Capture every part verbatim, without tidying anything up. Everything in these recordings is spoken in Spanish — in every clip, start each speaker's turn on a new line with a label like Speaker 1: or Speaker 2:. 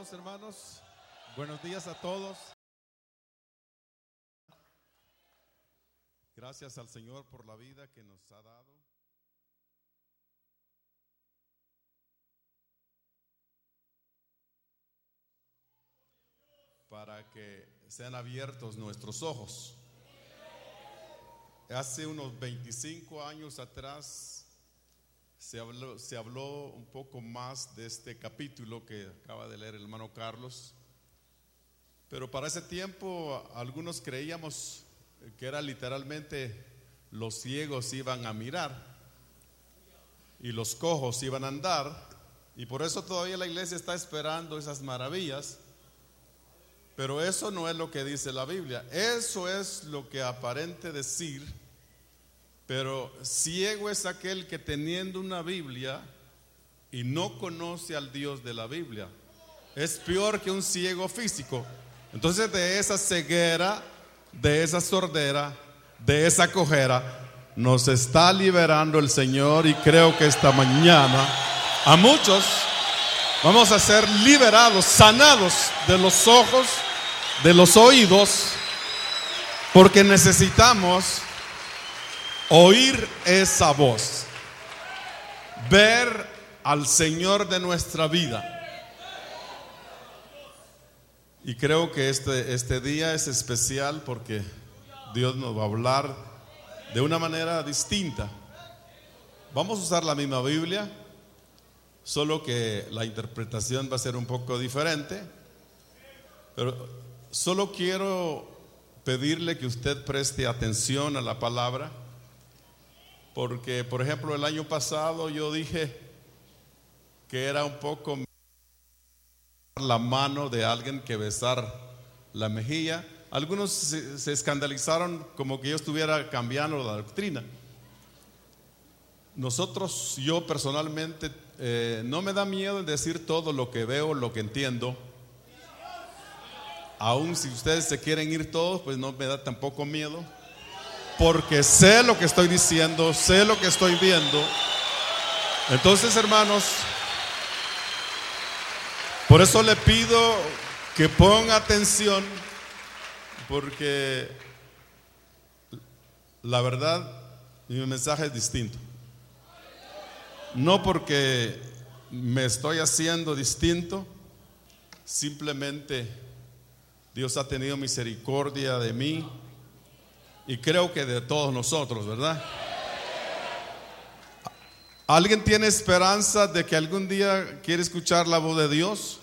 Speaker 1: todos, hermanos. Buenos días a todos. Gracias al Señor por la vida que nos ha dado. Para que sean abiertos nuestros ojos. Hace unos veinticinco años atrás se habló, se habló un poco más de este capítulo que acaba de leer el hermano Carlos. Pero para ese tiempo algunos creíamos que era literalmente los ciegos iban a mirar y los cojos iban a andar, y por eso todavía la iglesia está esperando esas maravillas. Pero eso no es lo que dice la Biblia. Eso es lo que aparente decir. Pero ciego es aquel que teniendo una Biblia y no conoce al Dios de la Biblia. Es peor que un ciego físico. Entonces de esa ceguera, de esa sordera, de esa cojera, nos está liberando el Señor. Y creo que esta mañana a muchos vamos a ser liberados, sanados de los ojos, de los oídos, porque necesitamos oír esa voz, ver al Señor de nuestra vida. Y creo que este, este día es especial porque Dios nos va a hablar de una manera distinta. Vamos a usar la misma Biblia, solo que la interpretación va a ser un poco diferente. Pero solo quiero pedirle que usted preste atención a la palabra, porque por ejemplo el año pasado yo dije que era un poco la mano de alguien que besar la mejilla. Algunos se, se escandalizaron como que yo estuviera cambiando la doctrina. Nosotros, yo personalmente, eh, no me da miedo en decir todo lo que veo, lo que entiendo. Aún si ustedes se quieren ir todos, pues no me da tampoco miedo, porque sé lo que estoy diciendo, sé lo que estoy viendo. Entonces, hermanos, por eso le pido que ponga atención, porque la verdad mi mensaje es distinto. No porque me estoy haciendo distinto, simplemente Dios ha tenido misericordia de mí y creo que de todos nosotros, ¿verdad? ¿Alguien tiene esperanza de que algún día quiere escuchar la voz de Dios?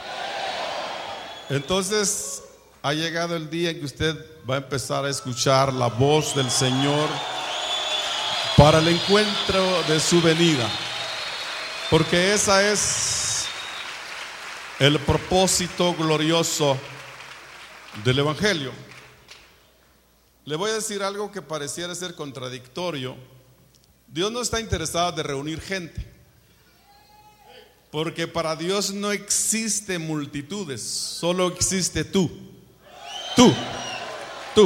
Speaker 1: Entonces ha llegado el día en que usted va a empezar a escuchar la voz del Señor para el encuentro de su venida, porque ese es el propósito glorioso del Evangelio. Le voy a decir algo que pareciera ser contradictorio. Dios no está interesado de reunir gente, porque para Dios no existe multitudes, solo existe tú. Tú, tú.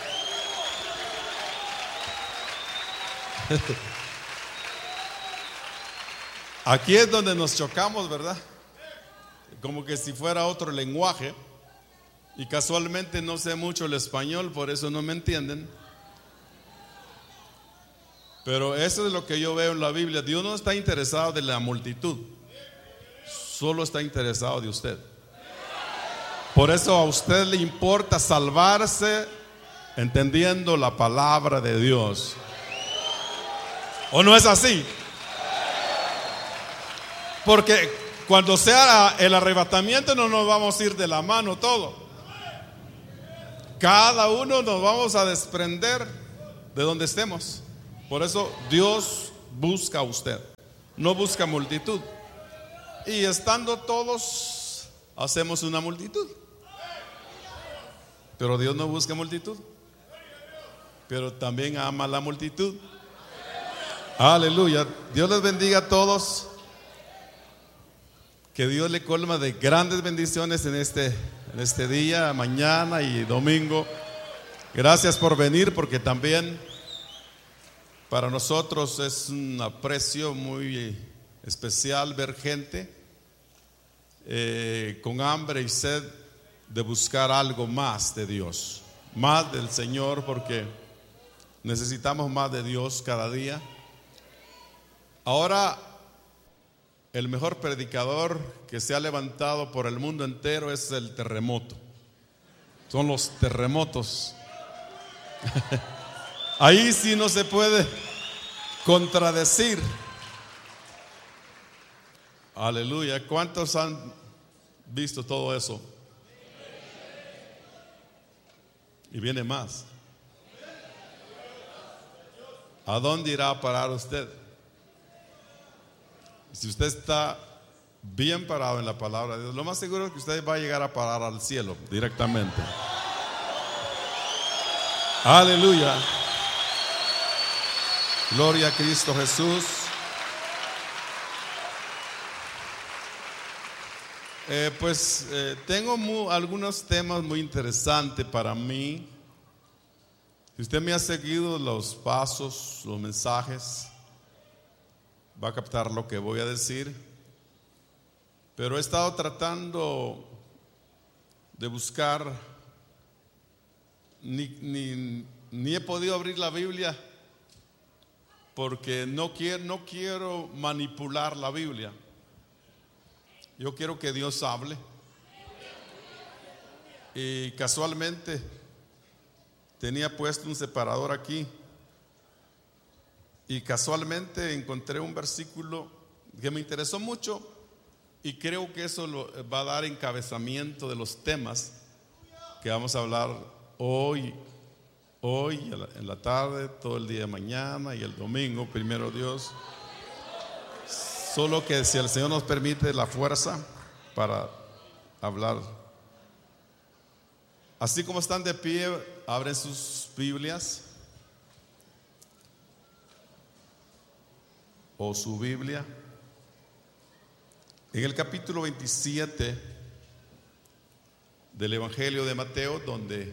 Speaker 1: Aquí es donde nos chocamos, ¿verdad? Como que si fuera otro lenguaje. Y casualmente no sé mucho el español, por eso no me entienden. Pero eso es lo que yo veo en la Biblia. Dios no está interesado de la multitud, solo está interesado de usted. Por eso a usted le importa salvarse entendiendo la palabra de Dios. ¿O no es así? Porque cuando sea el arrebatamiento no nos vamos a ir de la mano todo. Cada uno nos vamos a desprender de donde estemos. Por eso Dios busca a usted, no busca multitud. Y estando todos, hacemos una multitud. Pero Dios no busca multitud, pero también ama la multitud. Aleluya. Dios les bendiga a todos. Que Dios le colma de grandes bendiciones en este, en este día, mañana y domingo. Gracias por venir, porque también para nosotros es un aprecio muy especial ver gente eh, con hambre y sed de buscar algo más de Dios, más del Señor, porque necesitamos más de Dios cada día. Ahora, el mejor predicador que se ha levantado por el mundo entero es el terremoto. Son los terremotos. Ahí sí no se puede contradecir. Aleluya. ¿Cuántos han visto todo eso? Y viene más. ¿A dónde irá a parar usted? Si usted está bien parado en la palabra de Dios, lo más seguro es que usted va a llegar a parar al cielo directamente. Aleluya. Gloria a Cristo Jesús. Eh, pues eh, tengo muy, algunos temas muy interesantes para mí. Si usted me ha seguido los pasos, los mensajes, va a captar lo que voy a decir. Pero he estado tratando de buscar, ni, ni, ni he podido abrir la Biblia porque no quiero, no quiero manipular la Biblia. Yo quiero que Dios hable. Y casualmente tenía puesto un separador aquí. Y casualmente encontré un versículo que me interesó mucho. Y creo que eso lo, va a dar encabezamiento de los temas que vamos a hablar hoy, hoy en la tarde, todo el día de mañana y el domingo, primero Dios. Solo que si el Señor nos permite la fuerza para hablar. Así como están de pie, abren sus Biblias o su Biblia. En el capítulo veintisiete del Evangelio de Mateo, donde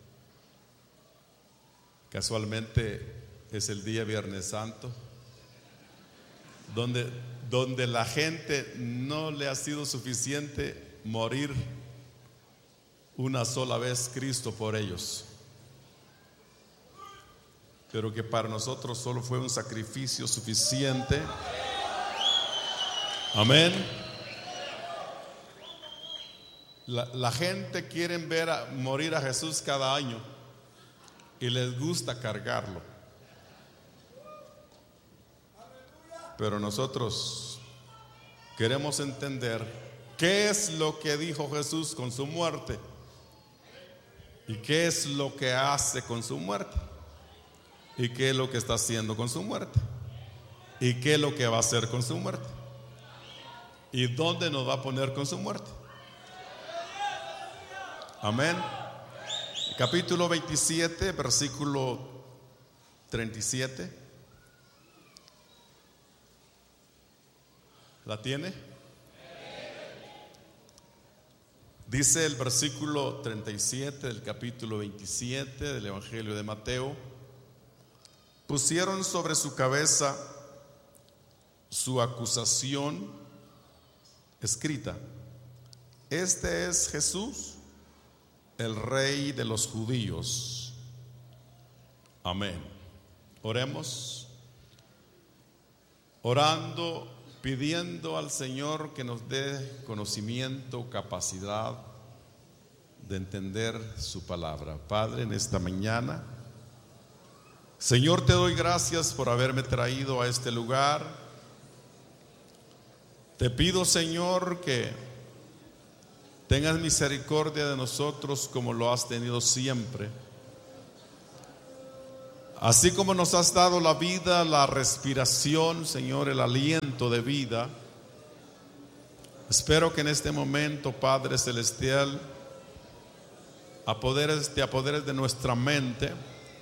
Speaker 1: casualmente es el día Viernes Santo, donde, donde la gente no le ha sido suficiente morir una sola vez Cristo por ellos, pero que para nosotros solo fue un sacrificio suficiente. Amén. La, la gente quiere ver a, morir a Jesús cada año y les gusta cargarlo. Pero nosotros queremos entender qué es lo que dijo Jesús con su muerte y qué es lo que hace con su muerte y qué es lo que está haciendo con su muerte y qué es lo que va a hacer con su muerte y dónde nos va a poner con su muerte. Amén. Capítulo veintisiete, versículo treinta y siete. ¿La tiene? Dice el versículo treinta y siete del capítulo veintisiete del Evangelio de Mateo: pusieron sobre su cabeza su acusación escrita: este es Jesús, el Rey de los judíos. Amén. Oremos. Orando, pidiendo al Señor que nos dé conocimiento, capacidad de entender su palabra. Padre, en esta mañana, Señor, te doy gracias por haberme traído a este lugar. Te pido, Señor, que tengas misericordia de nosotros como lo has tenido siempre. Así como nos has dado la vida, la respiración, Señor, el aliento de vida, espero que en este momento, Padre Celestial, apoderes, te apoderes de nuestra mente.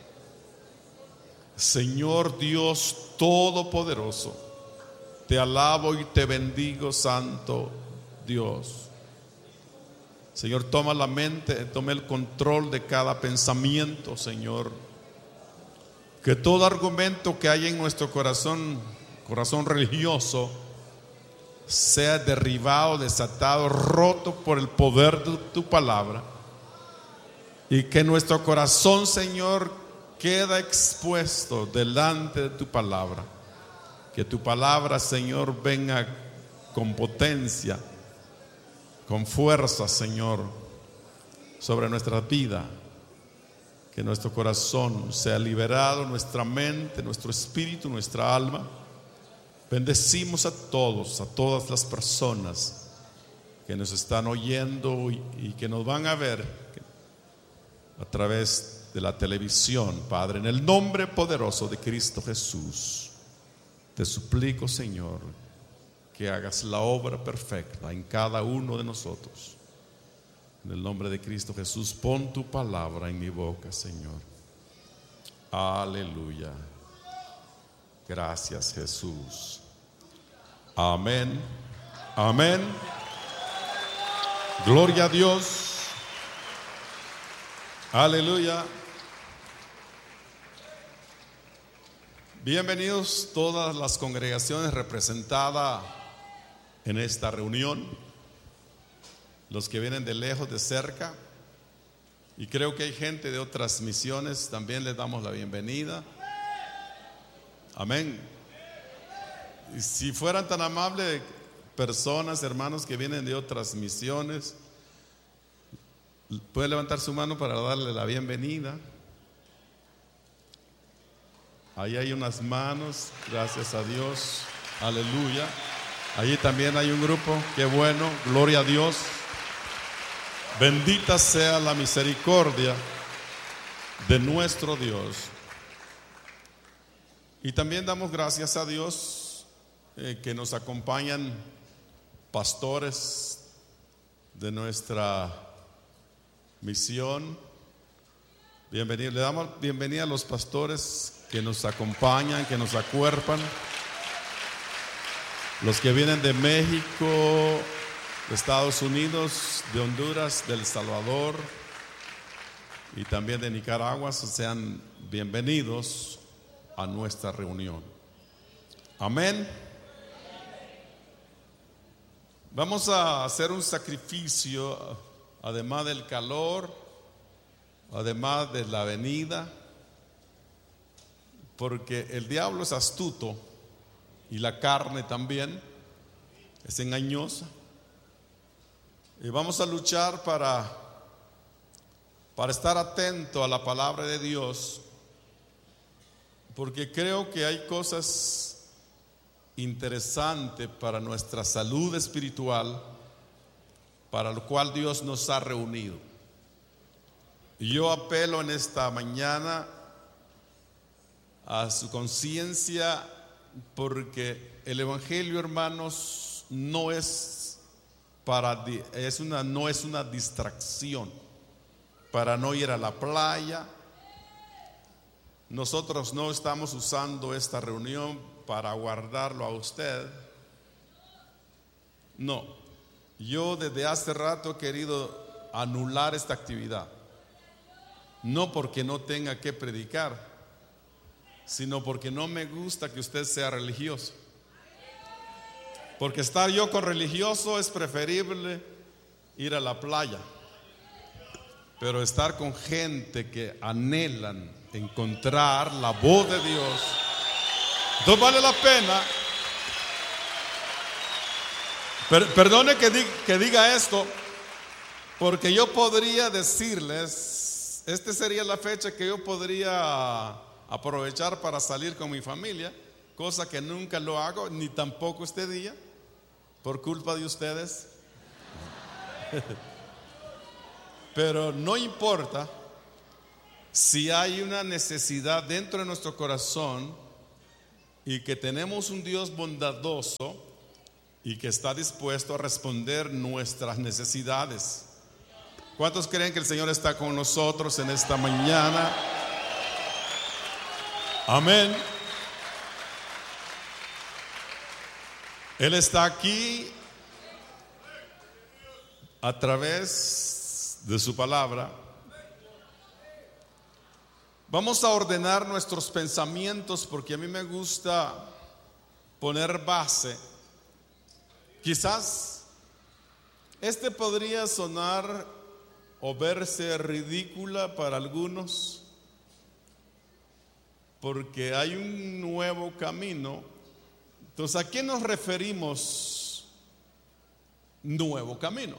Speaker 1: Señor Dios Todopoderoso, te alabo y te bendigo, Santo Dios. Señor, toma la mente, toma el control de cada pensamiento, Señor. Que todo argumento que hay en nuestro corazón, corazón religioso, sea derribado, desatado, roto por el poder de tu palabra. Y que nuestro corazón, Señor, queda expuesto delante de tu palabra. Que tu palabra, Señor, venga con potencia, con fuerza, Señor, sobre nuestra vida. Que nuestro corazón sea liberado, nuestra mente, nuestro espíritu, nuestra alma. Bendecimos a todos, a todas las personas que nos están oyendo y, y que nos van a ver a través de la televisión, Padre. En el nombre poderoso de Cristo Jesús, te suplico, Señor, que hagas la obra perfecta en cada uno de nosotros. En el nombre de Cristo Jesús, pon tu palabra en mi boca, Señor. Aleluya. Gracias, Jesús. Amén. Amén. Gloria a Dios. Aleluya. Bienvenidos todas las congregaciones representadas en esta reunión, los que vienen de lejos, de cerca, y creo que hay gente de otras misiones, también les damos la bienvenida. Amén. Y si fueran tan amables personas, hermanos que vienen de otras misiones, puede levantar su mano para darle la bienvenida. Ahí hay unas manos, gracias a Dios, aleluya. Allí también hay un grupo, qué bueno, gloria a Dios. Bendita sea la misericordia de nuestro Dios. Y también damos gracias a Dios eh, que nos acompañan pastores de nuestra misión. Bienvenido, le damos bienvenida a los pastores que nos acompañan, que nos acuerpan, los que vienen de México, de Estados Unidos, de Honduras, de El Salvador y también de Nicaragua. Sean bienvenidos a nuestra reunión. Amén. Vamos a hacer un sacrificio, además del calor, además de la venida, porque el diablo es astuto y la carne también es engañosa. Y vamos a luchar para, para estar atento a la palabra de Dios, porque creo que hay cosas interesantes para nuestra salud espiritual, para lo cual Dios nos ha reunido. Y yo apelo en esta mañana a su conciencia, porque el evangelio, hermanos, no es para es una no es una distracción para no ir a la playa. Nosotros no estamos usando esta reunión para guardarlo a usted. No, yo desde hace rato he querido anular esta actividad, no porque no tenga que predicar, sino porque no me gusta que usted sea religioso. Porque estar yo con religioso es preferible ir a la playa, pero estar con gente que anhelan encontrar la voz de Dios, entonces vale la pena. Per, perdone que, di, que diga esto, porque yo podría decirles, esta sería la fecha que yo podría aprovechar para salir con mi familia, cosa que nunca lo hago, ni tampoco este día, por culpa de ustedes. Pero no importa, si hay una necesidad dentro de nuestro corazón y que tenemos un Dios bondadoso y que está dispuesto a responder nuestras necesidades. ¿Cuántos creen que el Señor está con nosotros en esta mañana? Amén. Él está aquí a través de su palabra. Vamos a ordenar nuestros pensamientos, porque a mí me gusta poner base Quizás este podría sonar o verse ridícula para algunos, porque hay un nuevo camino. Entonces, ¿a qué nos referimos nuevo camino?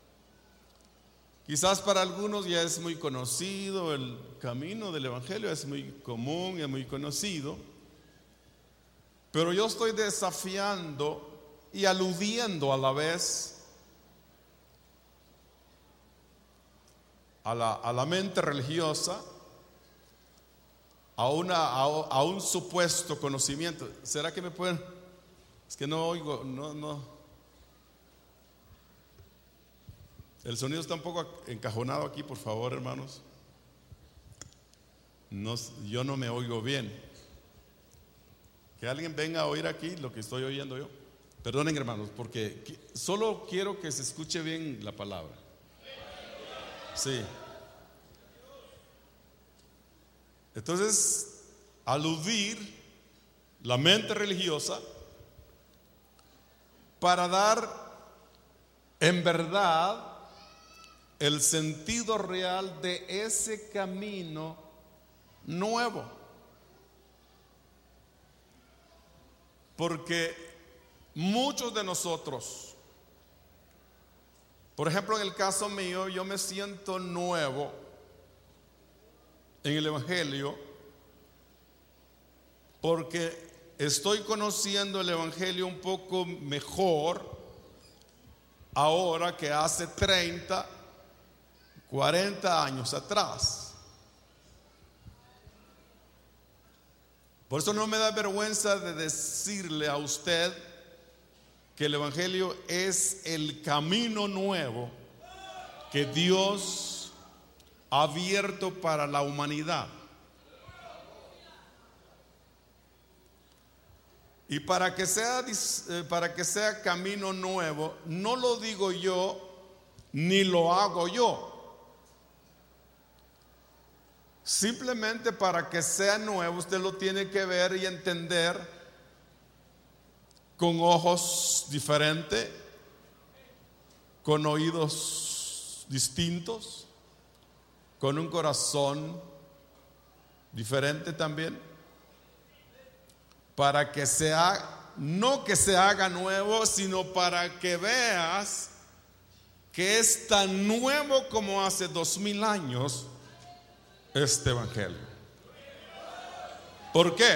Speaker 1: Quizás para algunos ya es muy conocido el camino del Evangelio, es muy común, es muy conocido, pero yo estoy desafiando y aludiendo a la vez a la, a la mente religiosa, a, una, a, a un supuesto conocimiento. ¿Será que me pueden? Es que no oigo, no, no. El sonido está un poco encajonado aquí, por favor, hermanos. No, yo no me oigo bien. Que alguien venga a oír aquí lo que estoy oyendo yo. Perdonen, hermanos, porque solo quiero que se escuche bien la palabra. Sí. Entonces, aludir la mente religiosa para dar en verdad el sentido real de ese camino nuevo. Porque muchos de nosotros, por ejemplo, en el caso mío, yo me siento nuevo en el Evangelio porque estoy conociendo el Evangelio un poco mejor ahora que hace treinta, cuarenta años atrás. Por eso no me da vergüenza de decirle a usted que el Evangelio es el camino nuevo que Dios ha abierto para la humanidad. Y para que sea, para que sea camino nuevo, no lo digo yo ni lo hago yo. Simplemente para que sea nuevo, usted lo tiene que ver y entender con ojos diferentes, con oídos distintos, con un corazón diferente también, para que sea, no que se haga nuevo, sino para que veas que es tan nuevo como hace dos mil años este Evangelio. ¿Por qué?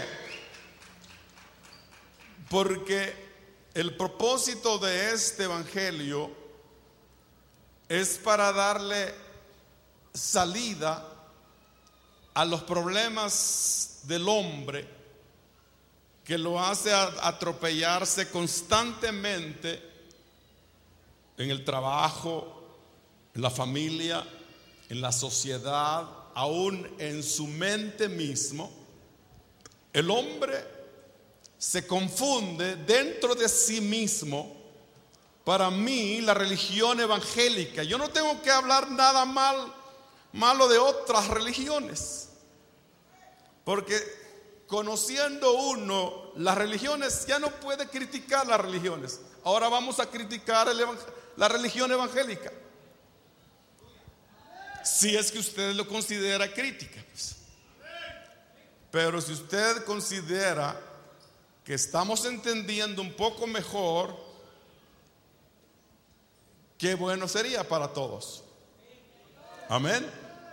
Speaker 1: Porque el propósito de este Evangelio es para darle salida a los problemas del hombre que lo hace atropellarse constantemente en el trabajo, en la familia, en la sociedad, aún en su mente mismo. El hombre se confunde dentro de sí mismo. Para mí, la religión evangélica, yo no tengo que hablar nada mal, malo de otras religiones, porque conociendo uno las religiones, ya no puede criticar las religiones. Ahora vamos a criticar el la religión evangélica, si es que usted lo considera crítica, pues. Pero si usted considera que estamos entendiendo un poco mejor, qué bueno sería para todos. Amén.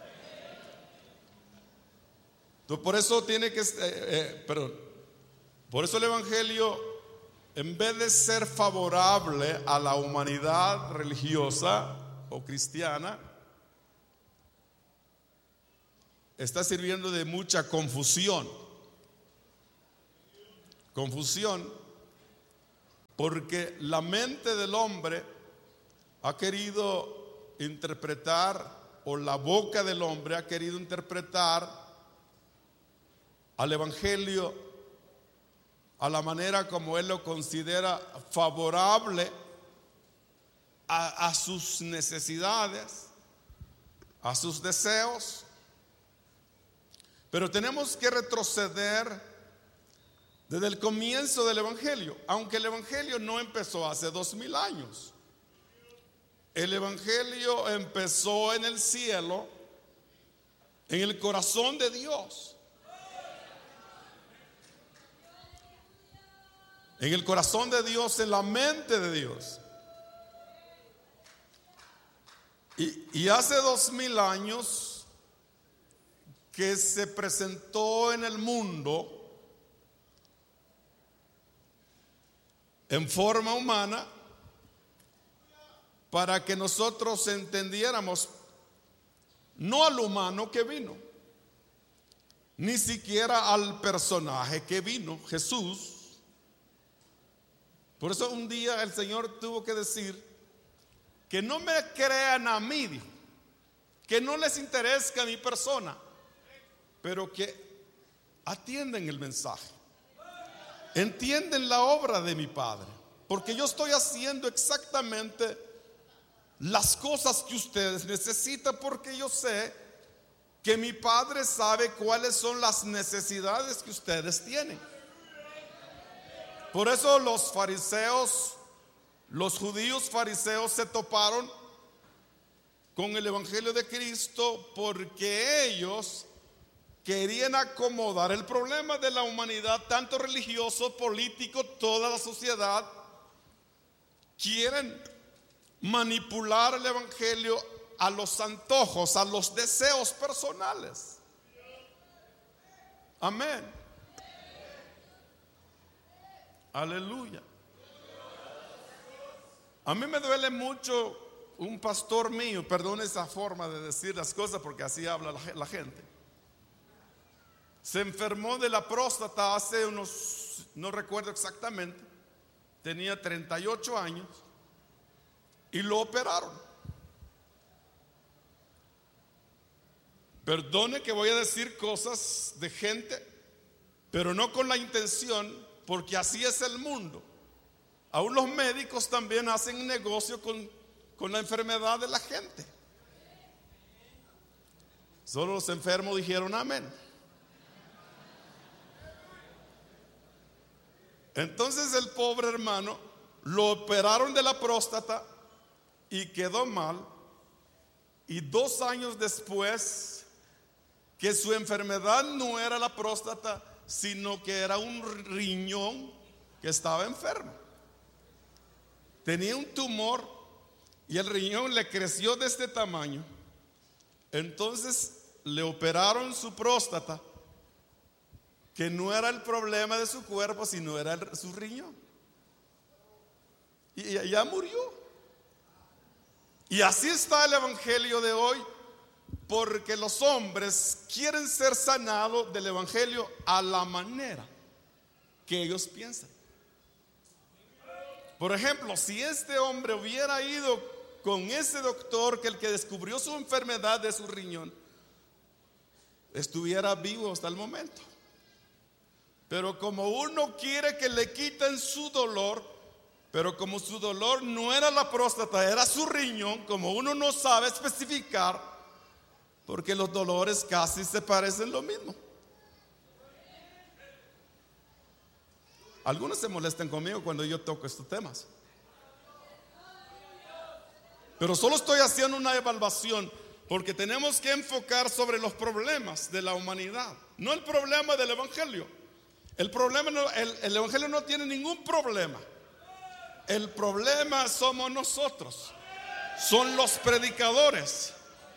Speaker 1: Entonces, por eso tiene que, eh, eh, perdón, por eso el Evangelio, en vez de ser favorable a la humanidad religiosa o cristiana, está sirviendo de mucha confusión. Confusión porque la mente del hombre ha querido interpretar, o la boca del hombre ha querido interpretar al Evangelio a la manera como él lo considera favorable a, a sus necesidades, a sus deseos. Pero tenemos que retroceder desde el comienzo del Evangelio, aunque el Evangelio no empezó hace dos mil años. El Evangelio empezó en el cielo, en el corazón de Dios, en el corazón de Dios, en la mente de Dios. Y, y hace dos mil años que se presentó en el mundo en forma humana para que nosotros entendiéramos no al humano que vino, ni siquiera al personaje que vino, Jesús. Por eso un día el Señor tuvo que decir que no me crean a mí, dijo, que no les interesa mi persona, pero que atienden el mensaje, entienden la obra de mi Padre, porque yo estoy haciendo exactamente las cosas que ustedes necesitan, porque yo sé que mi Padre sabe cuáles son las necesidades que ustedes tienen. Por eso los fariseos, los judíos fariseos se toparon con el Evangelio de Cristo, porque ellos querían acomodar el problema de la humanidad, tanto religioso, político, toda la sociedad. Quieren manipular el Evangelio a los antojos, a los deseos personales. Amén. Aleluya. A mí me duele mucho un pastor mío, perdón esa forma de decir las cosas porque así habla la gente. Se enfermó de la próstata hace unos, no recuerdo exactamente, tenía treinta y ocho años y lo operaron. Perdone que voy a decir cosas de gente, pero no con la intención, porque así es el mundo. Aún los médicos también hacen negocio con, con la enfermedad de la gente. Solo los enfermos dijeron amén. Entonces el pobre hermano lo operaron de la próstata y quedó mal. Y dos años después, que su enfermedad no era la próstata, sino que era un riñón que estaba enfermo. Tenía un tumor y el riñón le creció de este tamaño. Entonces le operaron su próstata, que no era el problema de su cuerpo, sino era el, su riñón. Y ya murió. Y así está el Evangelio de hoy, porque los hombres quieren ser sanados del Evangelio a la manera que ellos piensan. Por ejemplo, si este hombre hubiera ido con ese doctor, que el que descubrió su enfermedad de su riñón, estuviera vivo hasta el momento. Pero como uno quiere que le quiten su dolor, pero como su dolor no era la próstata, era su riñón, como uno no sabe especificar, porque los dolores casi se parecen lo mismo. Algunos se molestan conmigo cuando yo toco estos temas, pero solo estoy haciendo una evaluación, porque tenemos que enfocar sobre los problemas de la humanidad, no el problema del Evangelio. El problema no, el, el Evangelio no tiene ningún problema. El problema somos nosotros, son los predicadores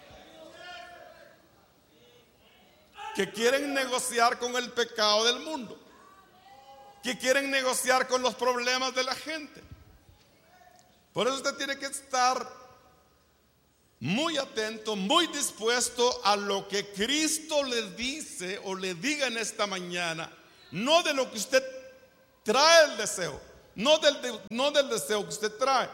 Speaker 1: que quieren negociar con el pecado del mundo, que quieren negociar con los problemas de la gente. Por eso usted tiene que estar muy atento, muy dispuesto a lo que Cristo le dice o le diga en esta mañana, no de lo que usted trae el deseo, no del, de, no del deseo que usted trae.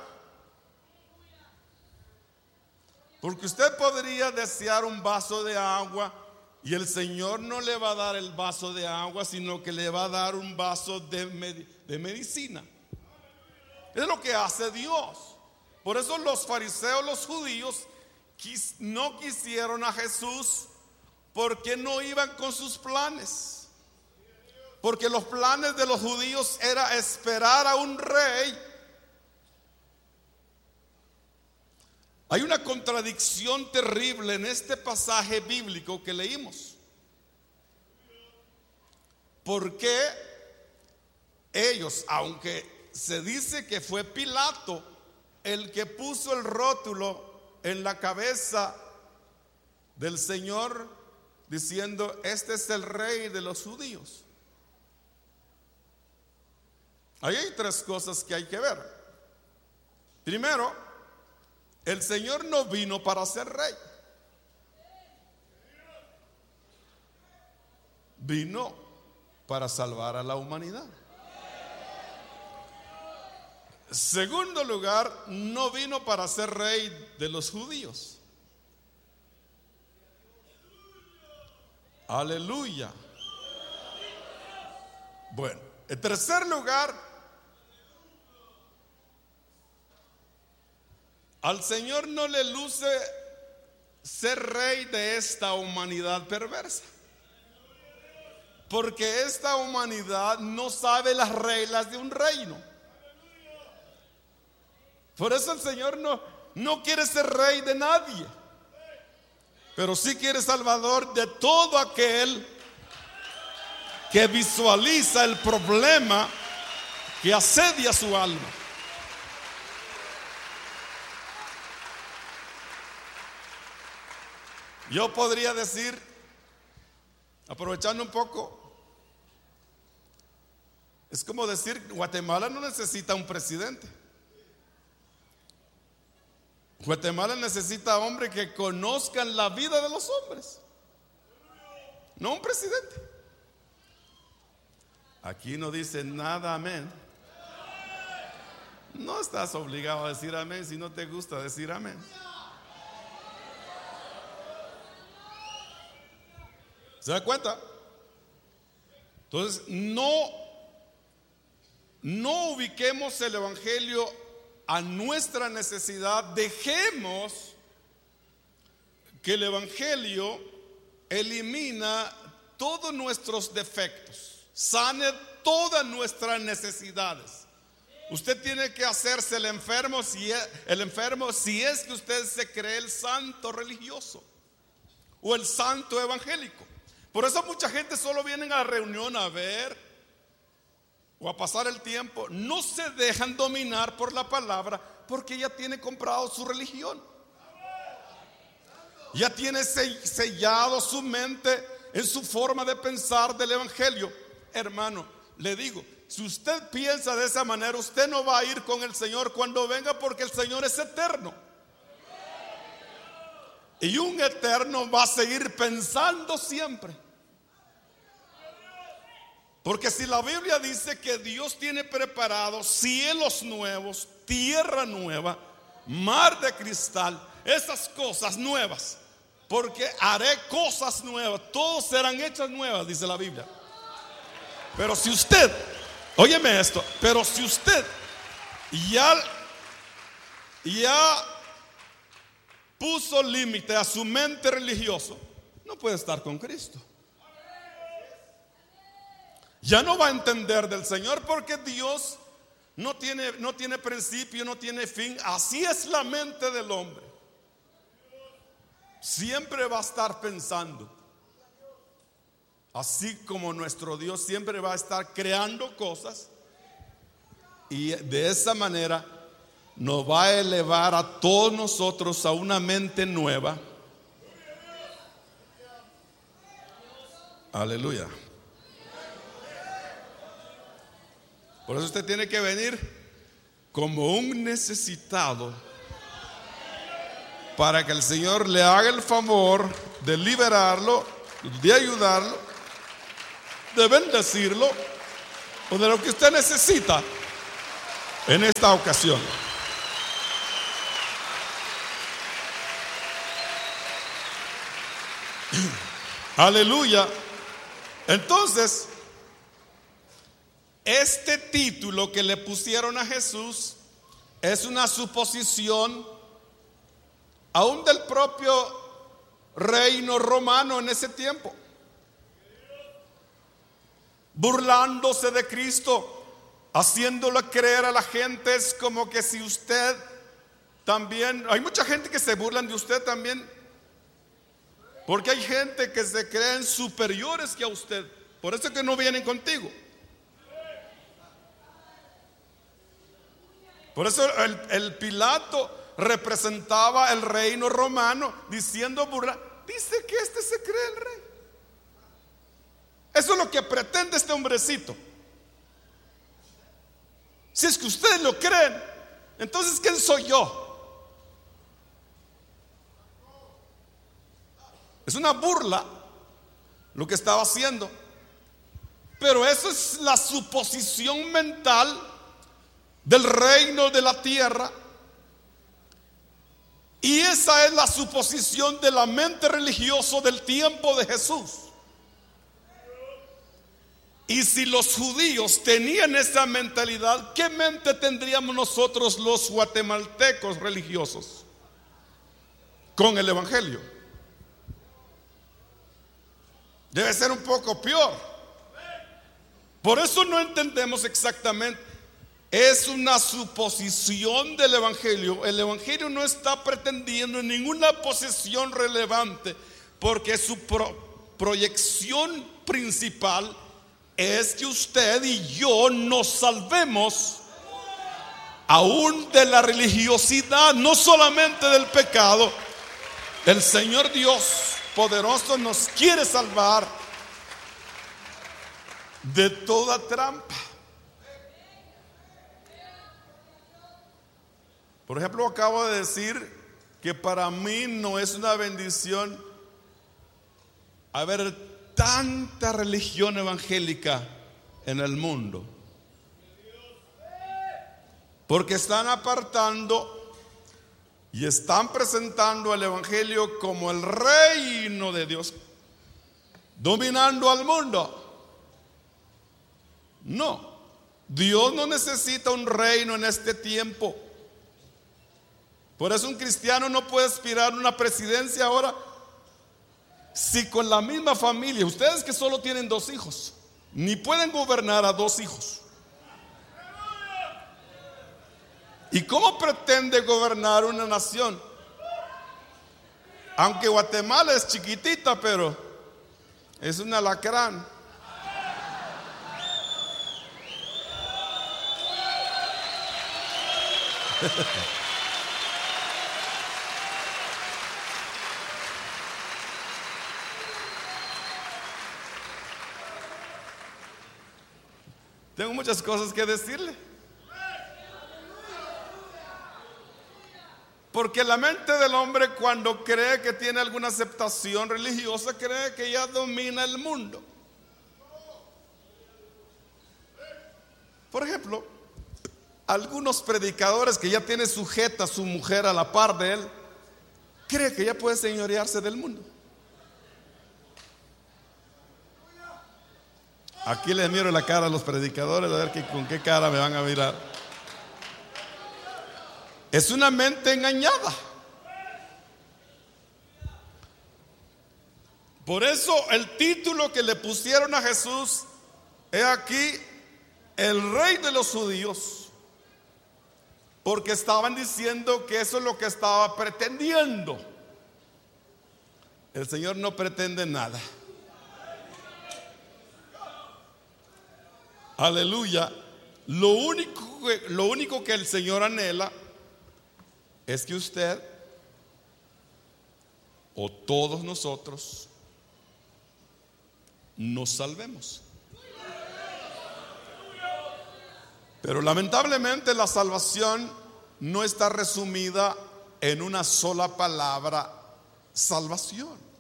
Speaker 1: Porque usted podría desear un vaso de agua y el Señor no le va a dar el vaso de agua, sino que le va a dar un vaso de, med- de medicina. Es lo que hace Dios. Por eso los fariseos, los judíos, quis- no quisieron a Jesús, porque no iban con sus planes. porque los planes de los judíos era esperar a un rey. Hay una contradicción terrible en este pasaje bíblico que leímos. Porque ellos, aunque se dice que fue Pilato el que puso el rótulo en la cabeza del Señor diciendo: este es el rey de los judíos. Ahí hay tres cosas que hay que ver. Primero, el Señor no vino para ser rey. Vino para salvar a la humanidad. Segundo lugar, no vino para ser rey de los judíos. Aleluya. Bueno, en tercer lugar, al Señor no le luce ser rey de esta humanidad perversa, porque esta humanidad no sabe las reglas de un reino. Por eso el Señor no, no quiere ser rey de nadie, pero sí quiere salvador de todo aquel que visualiza el problema que asedia su alma. Yo podría decir, aprovechando un poco, es como decir, Guatemala no necesita un presidente. Guatemala necesita hombres que conozcan la vida de los hombres, no un presidente. Aquí no dice nada amén. No estás obligado a decir amén si no te gusta decir amén. ¿Se da cuenta? Entonces, no, no ubiquemos el evangelio a nuestra necesidad. Dejemos que el evangelio elimina todos nuestros defectos, sane todas nuestras necesidades. Usted tiene que hacerse el enfermo si es, el enfermo si es que usted se cree el santo religioso o el santo evangélico. Por eso mucha gente solo viene a la reunión a ver o a pasar el tiempo. No se dejan dominar por la palabra porque ya tiene comprado su religión. Ya tiene sellado su mente en su forma de pensar del evangelio. Hermano, le digo, si usted piensa de esa manera, usted no va a ir con el Señor cuando venga, porque el Señor es eterno. Y un eterno va a seguir pensando siempre. Porque si la Biblia dice que Dios tiene preparados cielos nuevos, tierra nueva, mar de cristal, esas cosas nuevas, porque haré cosas nuevas, todos serán hechas nuevas, dice la Biblia. Pero si usted, óyeme esto, pero si usted ya, ya puso límite a su mente religiosa, no puede estar con Cristo. Ya no va a entender del Señor, porque Dios no tiene, no tiene principio, no tiene fin. Así es la mente del hombre. Siempre va a estar pensando. Así como nuestro Dios siempre va a estar creando cosas, y de esa manera nos va a elevar a todos nosotros a una mente nueva. Aleluya. Por eso usted tiene que venir como un necesitado, para que el Señor le haga el favor de liberarlo, de ayudarlo, de bendecirlo, o de lo que usted necesita en esta ocasión. Aleluya. Entonces, este título que le pusieron a Jesús es una suposición aún del propio reino romano en ese tiempo. burlándose de Cristo, haciéndole creer a la gente. Es como que si usted también, hay mucha gente que se burlan de usted también, porque hay gente que se creen superiores que a usted, por eso es que no vienen contigo. Por eso el, el Pilato representaba el reino romano, diciendo burla, dice que este se cree el rey. Eso es lo que pretende este hombrecito. Si es que ustedes lo creen, entonces ¿quién soy yo? Es una burla lo que estaba haciendo, pero eso es la suposición mental del reino de la tierra, y esa es la suposición de la mente religiosa del tiempo de Jesús. Y si los judíos tenían esa mentalidad, ¿qué mente tendríamos nosotros los guatemaltecos religiosos con el evangelio? Debe ser un poco peor. Por eso no entendemos exactamente. Es una suposición del evangelio. El evangelio no está pretendiendo ninguna posesión relevante, porque su pro- proyección principal es que usted y yo nos salvemos aún de la religiosidad, no solamente del pecado. El Señor Dios poderoso nos quiere salvar de toda trampa. Por ejemplo, acabo de decir que para mí no es una bendición haber tanta religión evangélica en el mundo, porque están apartando y están presentando el evangelio como el reino de Dios, dominando al mundo. No, Dios no necesita un reino en este tiempo. Por eso un cristiano no puede aspirar a una presidencia ahora, si con la misma familia, ustedes que solo tienen dos hijos, ni pueden gobernar a dos hijos. ¿Y cómo pretende gobernar una nación? Aunque Guatemala es chiquitita, pero es un alacrán. Tengo muchas cosas que decirle, porque la mente del hombre, cuando cree que tiene alguna aceptación religiosa, cree que ya domina el mundo. Por ejemplo, algunos predicadores que ya tienen sujeta a su mujer a la par de él, cree que ya puede señorearse del mundo. Aquí les miro la cara a los predicadores, a ver que, con qué cara me van a mirar. Es una mente engañada. Por eso el título que le pusieron a Jesús es aquí el rey de los judíos, porque estaban diciendo que eso es lo que estaba pretendiendo. El Señor no pretende nada. Aleluya. Lo único, lo único que el Señor anhela es que usted o todos nosotros nos salvemos. Pero lamentablemente la salvación no está resumida en una sola palabra: salvación.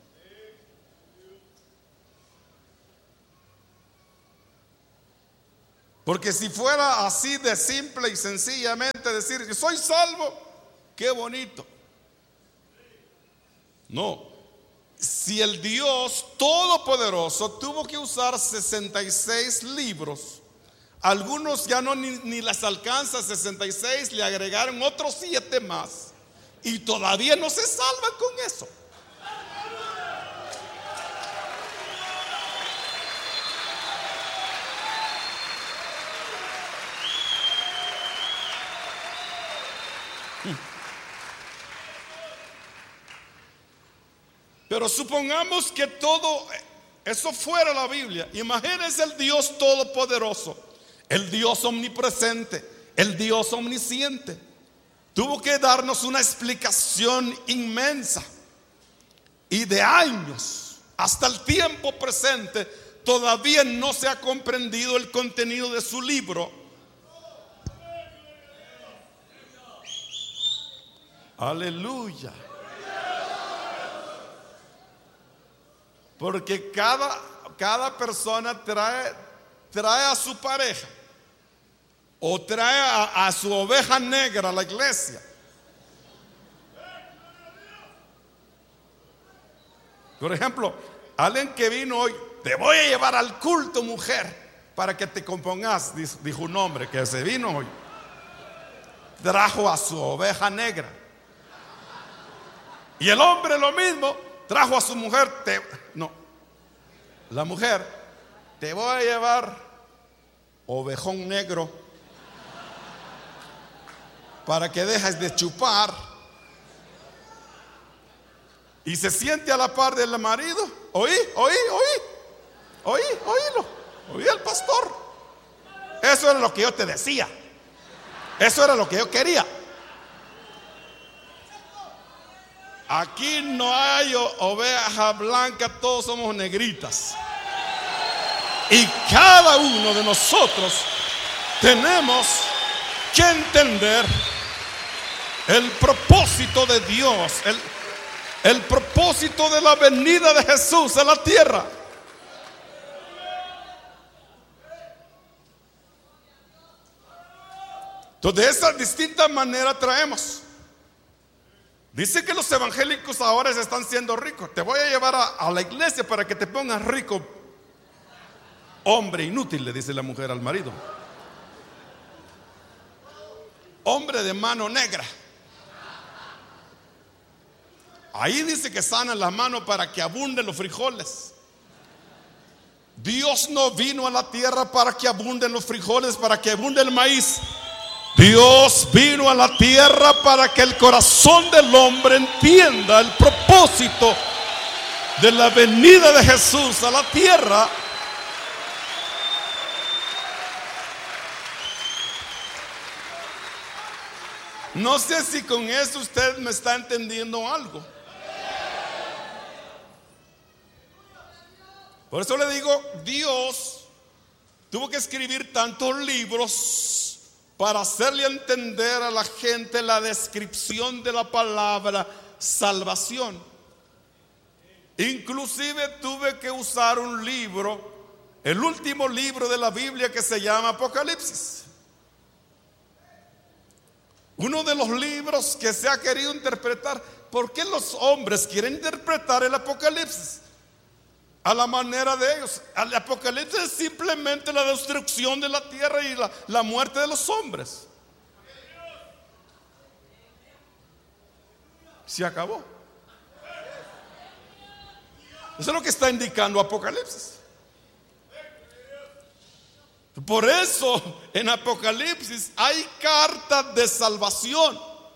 Speaker 1: Porque si fuera así de simple y sencillamente decir yo soy salvo, qué bonito. No, si el Dios Todopoderoso tuvo que usar sesenta y seis libros, algunos ya no ni, ni las alcanza sesenta y seis, le agregaron otros siete más, y todavía no se salvan con eso. Pero supongamos que todo eso fuera la Biblia. Imagínense el Dios todopoderoso, el Dios omnipresente, el Dios omnisciente. Tuvo que darnos una explicación inmensa. Y de años hasta el tiempo presente todavía no se ha comprendido el contenido de su libro. Aleluya. Porque cada, cada persona trae, trae a su pareja o trae a, a su oveja negra a la iglesia. Por ejemplo, alguien que vino hoy: te voy a llevar al culto, mujer, para que te compongas, dijo un hombre que se vino hoy. Trajo a su oveja negra. Y el hombre lo mismo, trajo a su mujer. Te, no, la mujer: te voy a llevar, ovejón negro, para que dejes de chupar. Y se siente a la par del marido. Oí, oí, oí, oí, oílo, oí al pastor. Eso era lo que yo te decía. Eso era lo que yo quería. Aquí no hay oveja blanca, todos somos negritas. Y cada uno de nosotros tenemos que entender el propósito de Dios, el, el propósito de la venida de Jesús a la tierra. Entonces, de esa distinta manera traemos. Dice que los evangélicos ahora se están siendo ricos. Te voy a llevar a, a la iglesia para que te pongas rico. Hombre inútil, le dice la mujer al marido. Hombre de mano negra. Ahí dice que sanan la mano para que abunden los frijoles. Dios no vino a la tierra para que abunden los frijoles, para que abunde el maíz. Dios vino a la tierra para que el corazón del hombre entienda el propósito de la venida de Jesús a la tierra. No sé si con eso usted me está entendiendo algo. Por eso le digo, Dios tuvo que escribir tantos libros para hacerle entender a la gente la descripción de la palabra salvación. Inclusive tuve que usar un libro, el último libro de la Biblia, que se llama Apocalipsis. Uno de los libros que se ha querido interpretar. ¿Por qué los hombres quieren interpretar el Apocalipsis a la manera de ellos? El Apocalipsis es simplemente la destrucción de la tierra y la, la muerte de los hombres. Se acabó. Eso es lo que está indicando Apocalipsis. Por eso en Apocalipsis hay cartas de salvación.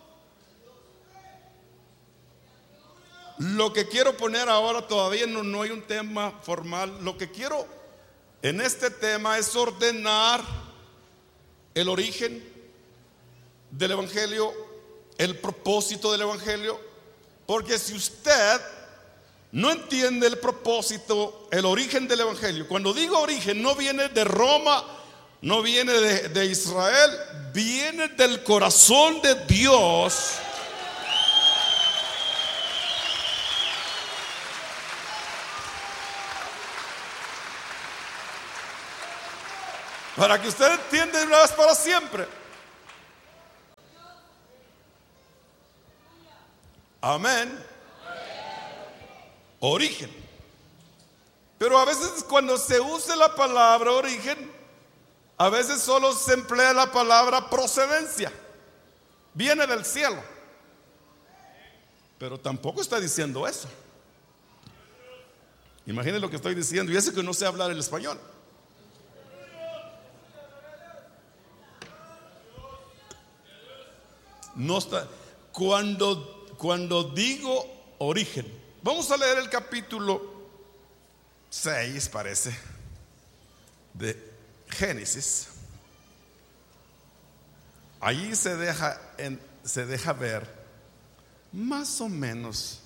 Speaker 1: Lo que quiero poner ahora, todavía no, no hay un tema formal. Lo que quiero en este tema es ordenar el origen del evangelio, el propósito del evangelio. Porque si usted no entiende el propósito, el origen del evangelio, cuando digo origen, no viene de Roma, no viene de, de Israel, viene del corazón de Dios. Para que usted entienda de una vez para siempre. Amén. Origen. Pero a veces cuando se usa la palabra origen, a veces solo se emplea la palabra procedencia. Viene del cielo. Pero tampoco está diciendo eso. Imaginen lo que estoy diciendo. Y eso que no sé hablar el español. No está. Cuando, cuando digo origen, Vamos a leer el capítulo seis, parece, de Génesis. Allí se deja, en, se deja ver más o menos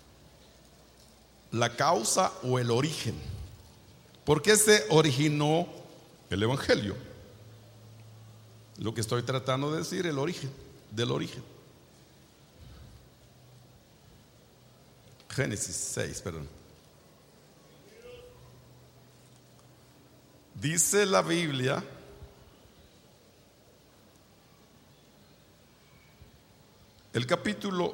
Speaker 1: la causa o el origen. ¿Por qué se originó el Evangelio? Lo que estoy tratando de decir, el origen, del origen. Génesis seis, perdón. Dice la Biblia, el capítulo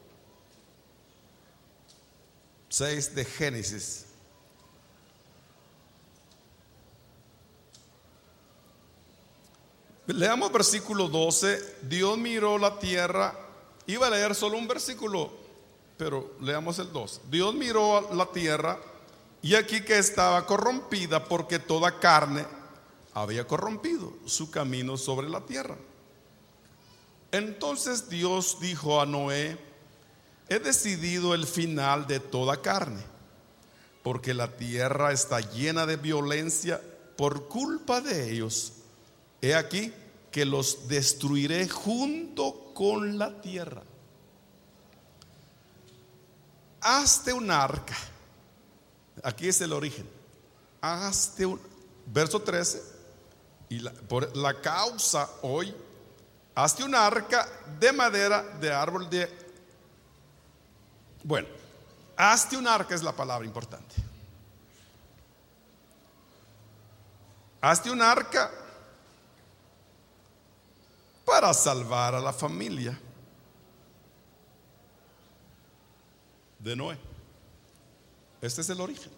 Speaker 1: seis de Génesis. Leamos versículo doce. Dios miró la tierra. Iba a leer solo un versículo, pero leamos el dos. Dios miró la tierra y aquí que estaba corrompida, porque toda carne había corrompido su camino sobre la tierra. Entonces Dios dijo a Noé: he decidido el final de toda carne, porque la tierra está llena de violencia por culpa de ellos. He aquí que los destruiré junto con la tierra. Hazte un arca. Aquí es el origen. Hazte un, verso trece. Y la, por la causa hoy, hazte un arca de madera de árbol de. Bueno, hazte un arca es la palabra importante. Hazte un arca para salvar a la familia de Noé. Este es el origen.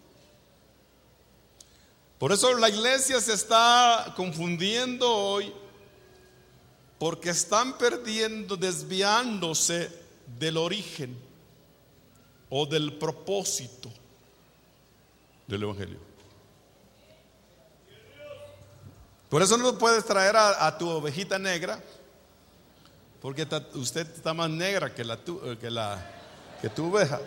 Speaker 1: Por eso la iglesia se está confundiendo hoy, porque están perdiendo, desviándose del origen o del propósito del evangelio. Por eso no puedes traer a, a tu ovejita negra, porque ta, usted está más negra que la tu, que la que tu oveja.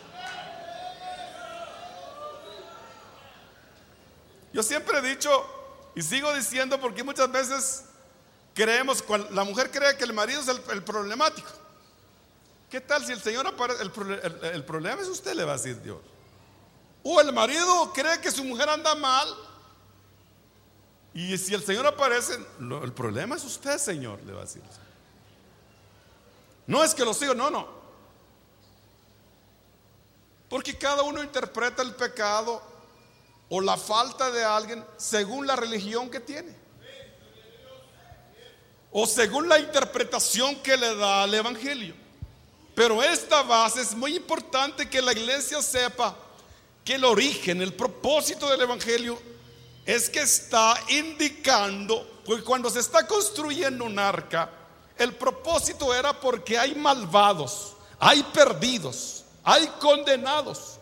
Speaker 1: Yo siempre he dicho y sigo diciendo, porque muchas veces creemos, la mujer cree que el marido es el, el problemático. ¿Qué tal si el Señor aparece? El, el, el problema es usted, le va a decir Dios. O el marido cree que su mujer anda mal, y si el Señor aparece, lo, el problema es usted, Señor, le va a decir. No es que los hijos, no, no. Porque cada uno interpreta el pecado o la falta de alguien según la religión que tiene, o según la interpretación que le da al evangelio. Pero esta base es muy importante, que la iglesia sepa que el origen, el propósito del evangelio es que está indicando, porque cuando se está construyendo un arca, el propósito era porque hay malvados, hay perdidos, hay condenados.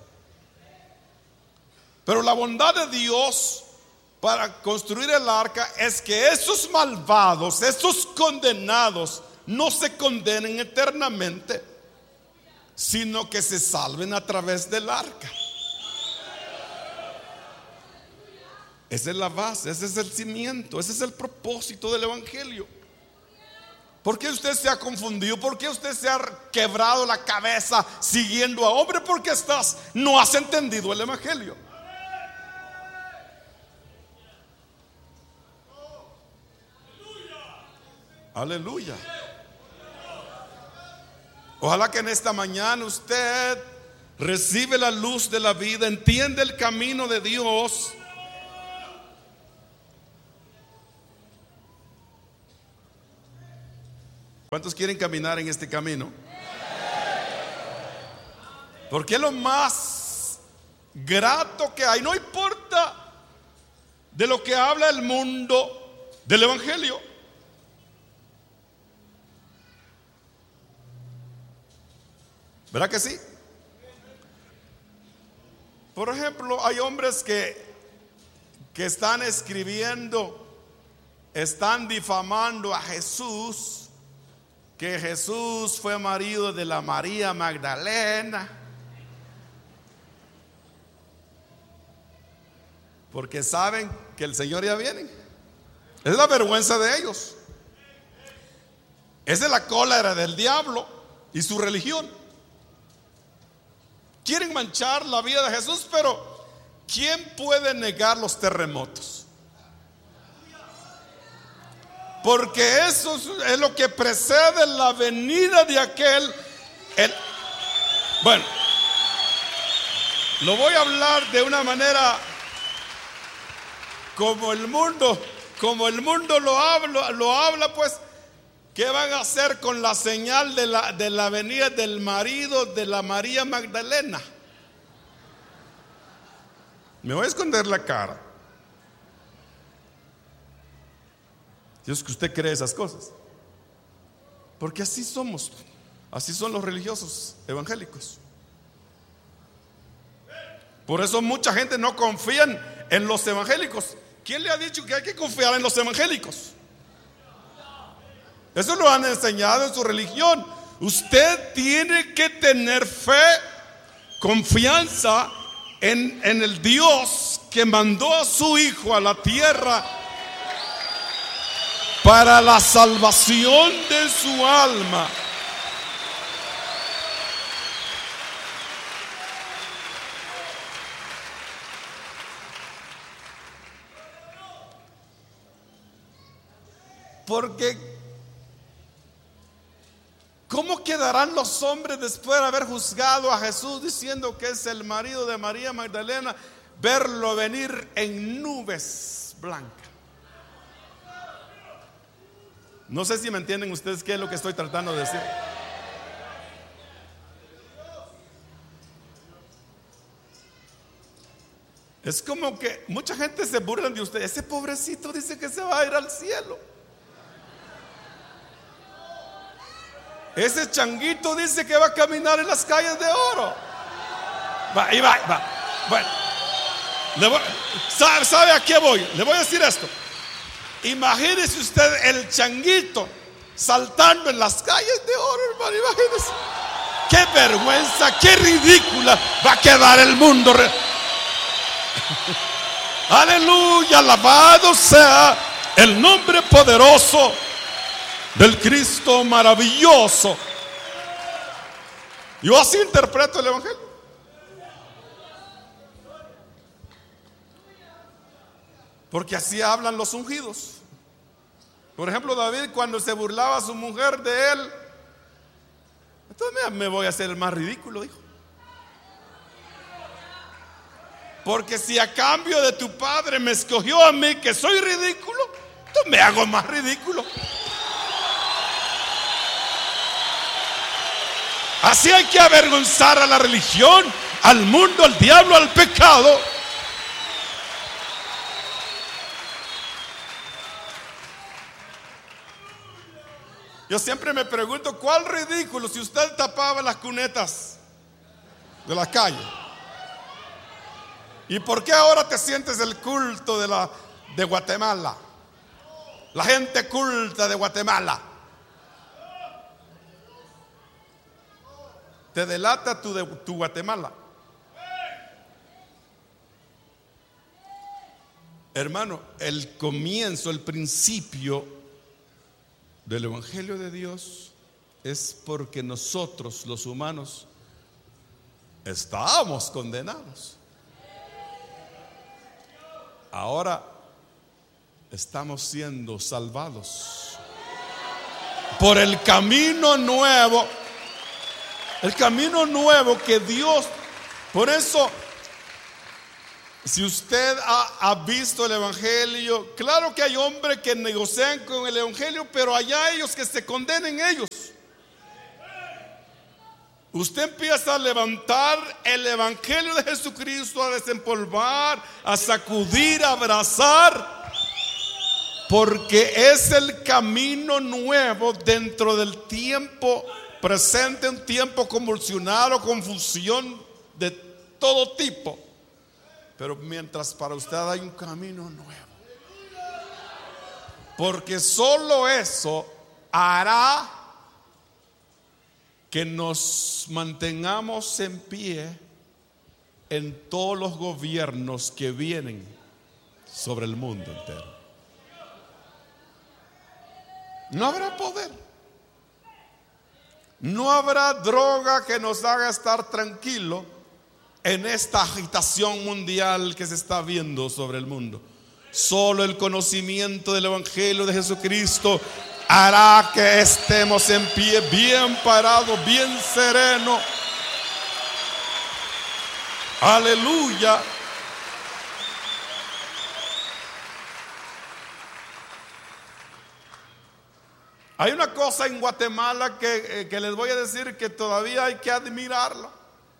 Speaker 1: Pero la bondad de Dios para construir el arca es que esos malvados, esos condenados, no se condenen eternamente, sino que se salven a través del arca. Esa es la base, ese es el cimiento, ese es el propósito del evangelio. ¿Por qué usted se ha confundido? ¿Por qué usted se ha quebrado la cabeza siguiendo a hombre? Porque estás, no has entendido el evangelio. Aleluya. Ojalá que en esta mañana usted recibe la luz de la vida, entiende el camino de Dios. ¿Cuántos quieren caminar en este camino? Porque es lo más grato que hay. No importa de lo que habla el mundo del evangelio. ¿Verdad que sí? Por ejemplo, hay hombres que, que están escribiendo, están difamando a Jesús, que Jesús fue marido de la María Magdalena, porque saben que el Señor ya viene. Es la vergüenza de ellos. Esa es la cólera del diablo y su religión. Quieren manchar la vida de Jesús, pero ¿quién puede negar los terremotos? Porque eso es lo que precede la venida de aquel. El, bueno, lo voy a hablar de una manera como el mundo, como el mundo lo habla, lo habla pues. ¿Qué van a hacer con la señal de la, de la venida del marido de la María Magdalena? Me voy a esconder la cara. Si es que usted cree esas cosas. Porque así somos. Así son los religiosos evangélicos. Por eso mucha gente no confía en los evangélicos. ¿Quién le ha dicho que hay que confiar en los evangélicos? Eso lo han enseñado en su religión. Usted tiene que tener fe, confianza en, en el Dios que mandó a su Hijo a la tierra para la salvación de su alma. Porque ¿cómo quedarán los hombres después de haber juzgado a Jesús diciendo que es el marido de María Magdalena, verlo venir en nubes blancas? No sé si me entienden ustedes qué es lo que estoy tratando de decir. Es como que mucha gente se burla de usted. Ese pobrecito dice que se va a ir al cielo. Ese changuito dice que va a caminar en las calles de oro. Va, y va, va. Bueno, le voy, ¿sabe, ¿sabe a qué voy? Le voy a decir esto. Imagínese usted el changuito saltando en las calles de oro, hermano. Imagínese. Qué vergüenza, qué ridícula va a quedar el mundo. Aleluya, alabado sea el nombre poderoso del Cristo maravilloso. Yo así interpreto el evangelio. Porque así hablan los ungidos. Por ejemplo, David, cuando se burlaba a su mujer de él, entonces me voy a hacer el más ridículo, dijo. Porque si a cambio de tu padre me escogió a mí, que soy ridículo, entonces me hago más ridículo. Así hay que avergonzar a la religión, al mundo, al diablo, al pecado. Yo siempre me pregunto, ¿cuál ridículo si usted tapaba las cunetas de la calle? ¿Y por qué ahora te sientes el culto de, la, de Guatemala? La gente culta de Guatemala. Te delata tu, de, tu Guatemala. Hermano, el comienzo, el principio del Evangelio de Dios es porque nosotros, los humanos, estábamos condenados. Ahora estamos siendo salvados por el camino nuevo. El camino nuevo que Dios. Por eso, si usted ha, ha visto el evangelio, claro que hay hombres que negocian con el evangelio, pero allá ellos que se condenen ellos. Usted empieza a levantar el evangelio de Jesucristo, a desempolvar, a sacudir, a abrazar, porque es el camino nuevo dentro del tiempo presente, un tiempo convulsionado, confusión de todo tipo. Pero mientras para usted hay un camino nuevo, porque solo eso hará que nos mantengamos en pie en todos los gobiernos que vienen sobre el mundo entero. No habrá poder. No habrá droga que nos haga estar tranquilo en esta agitación mundial que se está viendo sobre el mundo. Solo el conocimiento del Evangelio de Jesucristo hará que estemos en pie, bien parados, bien serenos. Aleluya. Hay una cosa en Guatemala que, que les voy a decir que todavía hay que admirarla.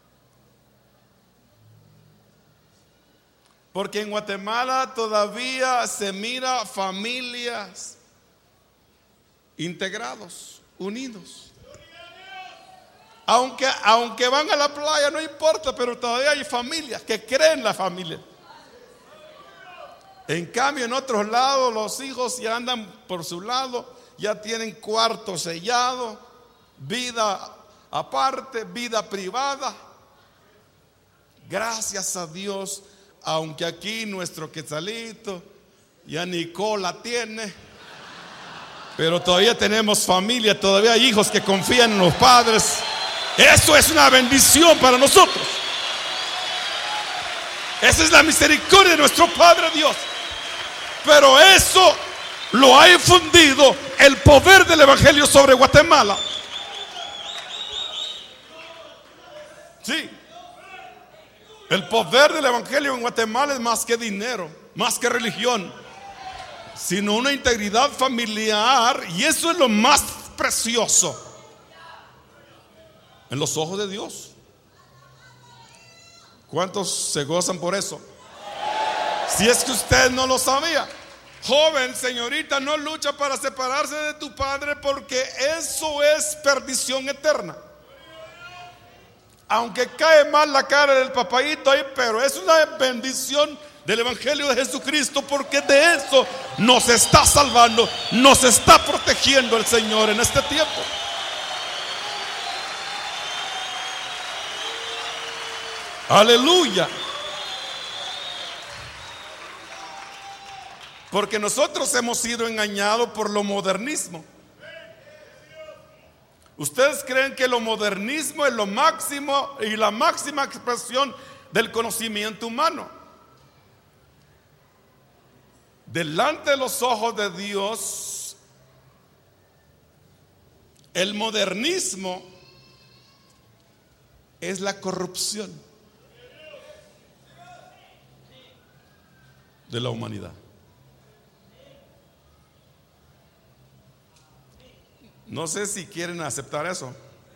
Speaker 1: Porque en Guatemala todavía se mira familias integrados, unidos. Aunque, aunque van a la playa no importa, pero todavía hay familias que creen la familia. En cambio en otros lados los hijos ya andan por su lado, ya tienen cuarto sellado, vida aparte, vida privada. Gracias a Dios, aunque aquí nuestro Quetzalito ya Nicola tiene, pero todavía tenemos familia, todavía hay hijos que confían en los padres. Eso es una bendición para nosotros. Esa es la misericordia de nuestro Padre Dios. Pero eso lo ha infundido el poder del Evangelio sobre Guatemala. Sí. El poder del Evangelio en Guatemala es más que dinero, más que religión, sino una integridad familiar. Y eso es lo más precioso en los ojos de Dios. ¿Cuántos se gozan por eso? Si es que usted no lo sabía. Joven, señorita, no lucha para separarse de tu padre, porque eso es perdición eterna. Aunque cae mal la cara del papaíto ahí, pero es una bendición del Evangelio de Jesucristo, porque de eso nos está salvando, nos está protegiendo el Señor en este tiempo. Aleluya. Porque nosotros hemos sido engañados por lo modernismo. ¿Ustedes creen que lo modernismo es lo máximo y la máxima expresión del conocimiento humano? Delante de los ojos de Dios, el modernismo es la corrupción de la humanidad. No sé si quieren aceptar eso.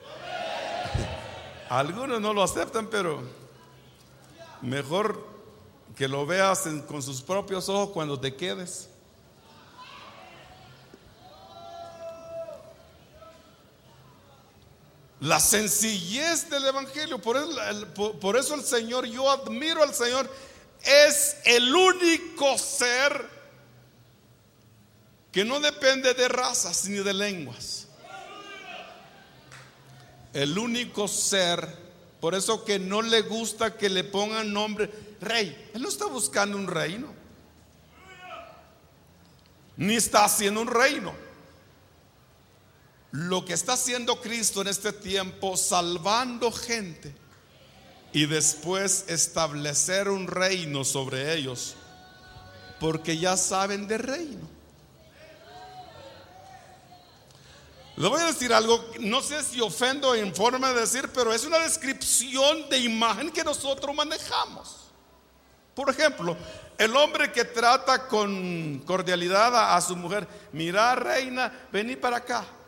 Speaker 1: Algunos no lo aceptan, pero mejor que lo veas en, con sus propios ojos cuando te quedes. La sencillez del Evangelio, por eso, el, por, por eso el Señor, yo admiro al Señor, es el único ser que no depende de razas ni de lenguas. El único ser, por eso que no le gusta que le pongan nombre rey. Él no está buscando un reino, ni está haciendo un reino. Lo que está haciendo Cristo en este tiempo, salvando gente y después establecer un reino sobre ellos, porque ya saben de reino. Le voy a decir algo, no sé si ofendo en forma de decir, pero es una descripción de imagen que nosotros manejamos. Por ejemplo, el hombre que trata con cordialidad a, a su mujer: mira, reina, vení para acá.